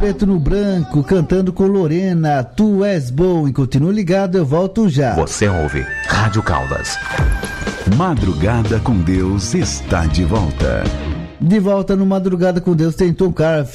Preto no Branco, cantando com Lorena, Tu És Bom. E continua ligado, eu volto já. Você ouve Rádio Caldas. Madrugada com Deus está de volta. De volta no Madrugada com Deus, tem Tom Carr.